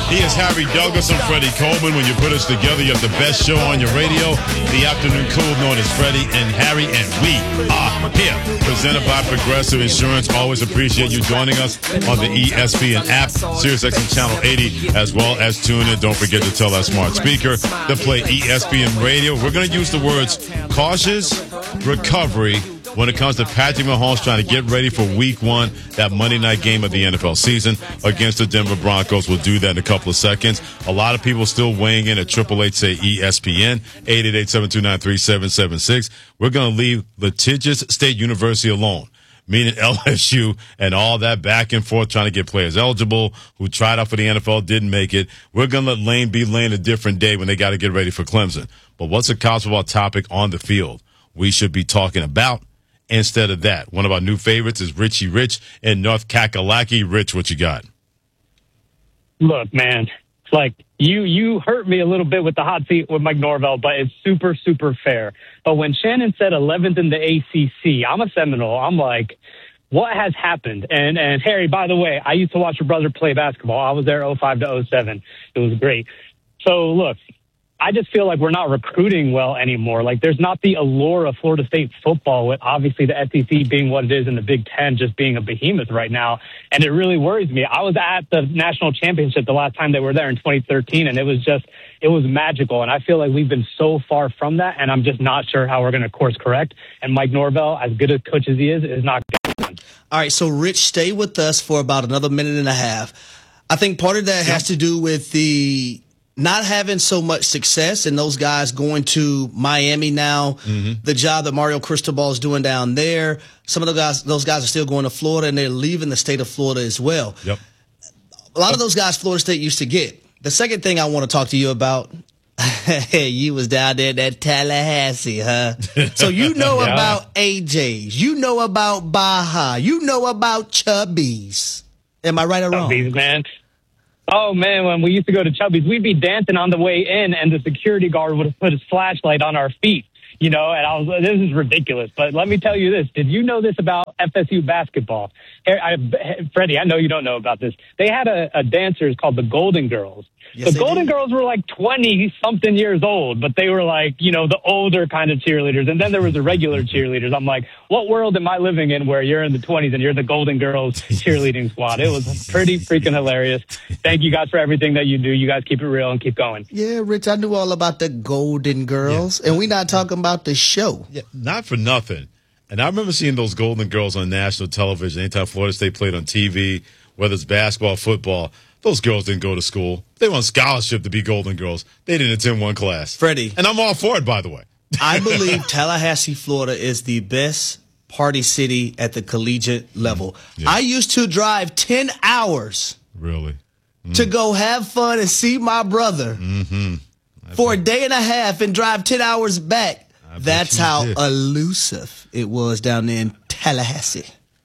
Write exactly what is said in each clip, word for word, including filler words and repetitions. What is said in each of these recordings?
He is Harry Douglas and Freddie Coleman. When you put us together, you have the best show on your radio. The afternoon cool known as Freddie and Harry, and we are here. Presented by Progressive Insurance. Always appreciate you joining us on the E S P N app, SiriusXM Channel eighty, as well as tune in. Don't forget to tell that smart speaker to play E S P N Radio. We're going to use the words cautious recovery when it comes to Patrick Mahomes trying to get ready for week one, that Monday night game of the N F L season against the Denver Broncos. We'll do that in a couple of seconds. A lot of people still weighing in at triple eight say E S P N, eight eight eight, seven two nine, three seven seven six. We're going to leave Litigious State University alone, meaning L S U and all that back and forth trying to get players eligible who tried out for the N F L, didn't make it. We're going to let Lane be Lane a different day when they got to get ready for Clemson. But what's a college football topic on the field we should be talking about? Instead of that, one of our new favorites is Richie Rich in North Kakalaki. Rich, what you got? Look, man, it's like you you hurt me a little bit with the hot seat with Mike Norvell, but it's super, super fair. But when Shannon said eleventh in the A C C, I'm a Seminole. I'm like, what has happened? And, and Harry, by the way, I used to watch your brother play basketball. I was there oh five to oh seven. It was great. So, look, I just feel like we're not recruiting well anymore. Like, there's not the allure of Florida State football, with obviously the S E C being what it is and the Big Ten just being a behemoth right now. And it really worries me. I was at the national championship the last time they were there in twenty thirteen, and it was just, it was magical. And I feel like we've been so far from that, and I'm just not sure how we're going to course correct. And Mike Norvell, as good a coach as he is, is not good. All right, so Rich, stay with us for about another minute and a half. I think part of that has to do with the not having so much success and those guys going to Miami now, mm-hmm. the job that Mario Cristobal is doing down there. Some of the guys, those guys are still going to Florida, and they're leaving the state of Florida as well. Yep. A lot of those guys Florida State used to get. The second thing I want to talk to you about, you was down there in that Tallahassee, huh? So you know yeah. about A J's. You know about Baja. You know about Chubby's. Am I right or wrong? Chubby's, man. Oh, man, when we used to go to Chubby's, we'd be dancing on the way in, and the security guard would have put his flashlight on our feet, you know, and I was like, this is ridiculous. But let me tell you this. Did you know this about F S U basketball? I, I, Freddie, I know you don't know about this. They had a, a dancers called the Golden Girls. Yes, the Golden did. Girls were like twenty-something years old, but they were like, you know, the older kind of cheerleaders. And then there was the regular cheerleaders. I'm like, what world am I living in where you're in the twenties and you're the Golden Girls cheerleading squad? It was pretty freaking hilarious. Thank you guys for everything that you do. You guys keep it real and keep going. Yeah, Rich, I knew all about the Golden Girls, yeah. and we're not talking about the show. Yeah, not for nothing. And I remember seeing those Golden Girls on national television anytime Florida State played on T V, whether it's basketball, football. Those girls didn't go to school. They were on scholarship to be Golden Girls. They didn't attend one class. Freddie. And I'm all for it, by the way. I believe Tallahassee, Florida is the best party city at the collegiate level. Yeah. I used to drive ten hours. Really? Mm. To go have fun and see my brother mm-hmm. for a day and a half and drive ten hours back. I That's how did. elusive it was down there in Tallahassee.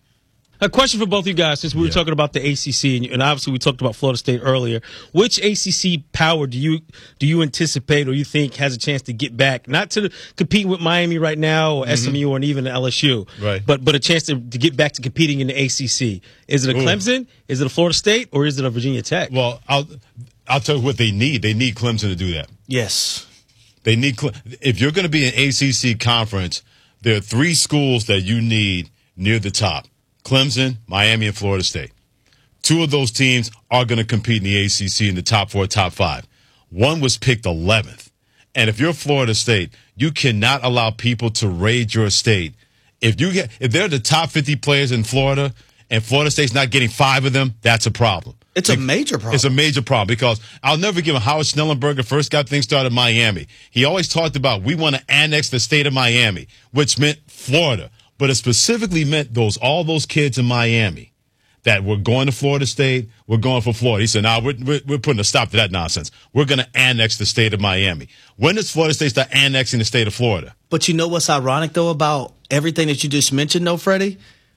A question for both of you guys, since we were yeah. talking about the A C C, and, and obviously we talked about Florida State earlier. Which A C C power do you do you anticipate or you think has a chance to get back, not to compete with Miami right now or mm-hmm. S M U or even L S U, right. but but a chance to, to get back to competing in the A C C? Is it a Ooh. Clemson? Is it a Florida State? Or is it a Virginia Tech? Well, I'll I'll tell you what they need. They need Clemson to do that. Yes. They need if you're going to be an A C C conference, there are three schools that you need near the top. Clemson, Miami, and Florida State. Two of those teams are going to compete in the A C C in the top four, top five. One was picked eleventh. And if you're Florida State, you cannot allow people to raid your state. If you get, if they're the top fifty players in Florida and Florida State's not getting five of them, that's a problem. It's a major problem. It's a major problem because I'll never give him Howard Schnellenberger first got things started in Miami. He always talked about we want to annex the state of Miami, which meant Florida. But it specifically meant those all those kids in Miami that were going to Florida State, were going for Florida. He said, no, nah, we're, we're, we're putting a stop to that nonsense. We're going to annex the state of Miami. When does Florida State start annexing the state of Florida? But you know what's ironic, though, about everything that you just mentioned, though, Freddie?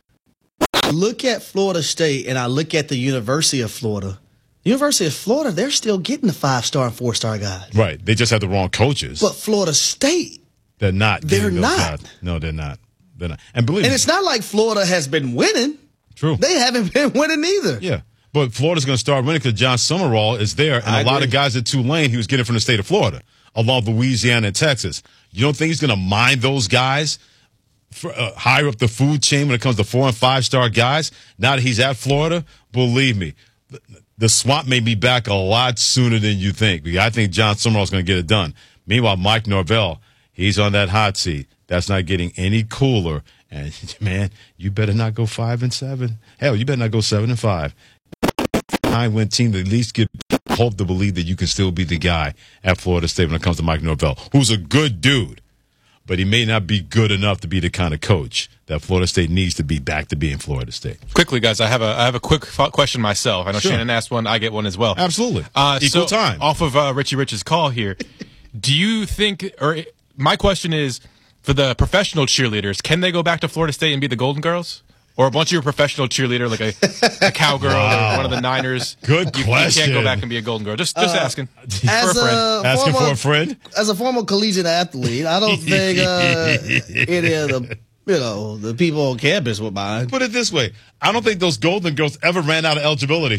I look at Florida State and I look at the University of Florida. University of Florida, they're still getting the five-star and four-star guys. Right. They just have the wrong coaches. But Florida State, they're not. They're those not. Guys. No, they're not. They're not. And believe and me. it's not like Florida has been winning. True. They haven't been winning either. Yeah. But Florida's going to start winning because John Summerall is there, and I a lot agree. of guys at Tulane he was getting from the state of Florida, along Louisiana and Texas. You don't think he's going to mind those guys for, uh, higher up the food chain when it comes to four and five star guys? Now that he's at Florida, believe me, the, the swamp may be back a lot sooner than you think. I think John Summerall's going to get it done. Meanwhile, Mike Norvell, he's on that hot seat. That's not getting any cooler. And man, you better not go five and seven. Hell, you better not go seven and five. Nine-win team to at least get hope to believe that you can still be the guy at Florida State when it comes to Mike Norvell, who's a good dude, but he may not be good enough to be the kind of coach that Florida State needs to be back to being Florida State. Quickly, guys, I have a I have a quick f- question myself. I know Sure. Shannon asked one, I get one as well. Absolutely. Uh, Equal so, time. Off of uh, Richie Rich's call here, do you think, or my question is, for the professional cheerleaders, can they go back to Florida State and be the Golden Girls? Or once you're a professional cheerleader, like a, a cowgirl Wow. or one of the Niners, Good you, question. you can't go back and be a Golden Girl. Just just Uh, asking. As for a friend. a Asking former, for a friend? as a former collegiate athlete, I don't think uh, any of the you know the people on campus would mind. Put it this way. I don't think those Golden Girls ever ran out of eligibility.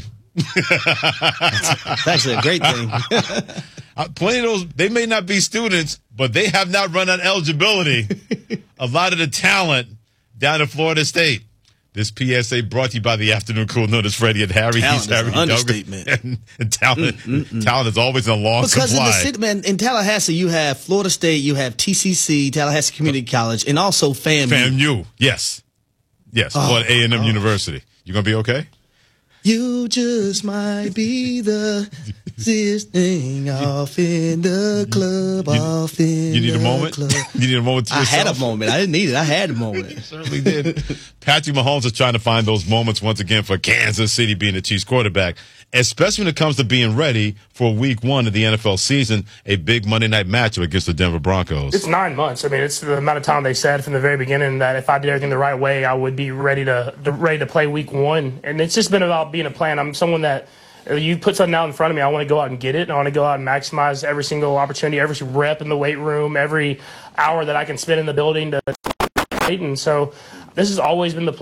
It's actually a great thing. Uh, plenty of those, they may not be students, but they have not run out of eligibility. A lot of the talent down at Florida State. This P S A brought to you by the Afternoon Cool known as Freddie and Harry. Talent He's is an Harry Duggan. understatement. And, and talent, talent is always in a long Because supply. in the city, man, in Tallahassee, you have Florida State, you have T C C, Tallahassee Community College, and also FAMU. FAMU, yes. Yes, Oh, Florida A and M oh. University. You going to be okay? You just might be the this thing off in the club, off in You need the a moment? club. You need a moment to I had a yourself? moment. I didn't need it. I had a moment. Certainly did. Patrick Mahomes is trying to find those moments once again for Kansas City being the Chiefs quarterback, especially when it comes to being ready for week one of the N F L season, a big Monday night matchup against the Denver Broncos. It's nine months. I mean, it's the amount of time they said from the very beginning that if I did everything the right way, I would be ready to, to ready to play week one. And it's just been about being a plan. I'm someone that uh, you put something out in front of me, I want to go out and get it. And I want to go out and maximize every single opportunity, every rep in the weight room, every hour that I can spend in the building to. And so this has always been the plan.